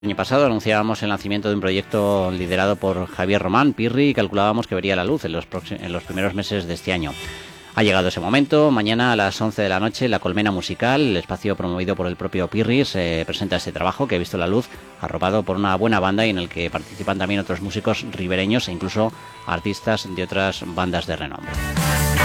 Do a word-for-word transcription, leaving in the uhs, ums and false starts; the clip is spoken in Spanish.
El año pasado anunciábamos el nacimiento de un proyecto liderado por Javier Román, Pirri, y calculábamos que vería la luz en los, en los primeros meses de este año. Ha llegado ese momento. Mañana a las once de la noche, La Colmena Musical, el espacio promovido por el propio Pirri, se presenta este trabajo que ha visto la luz, arropado por una buena banda y en el que participan también otros músicos ribereños e incluso artistas de otras bandas de renombre.